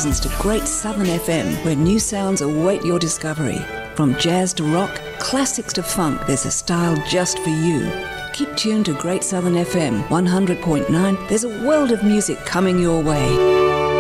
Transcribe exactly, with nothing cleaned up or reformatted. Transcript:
horizons to Great Southern F M, where new sounds await your discovery. From jazz to rock, classics to funk, there's a style just for you. Keep tuned to Great Southern F M one hundred point nine. There's a world of music coming your way.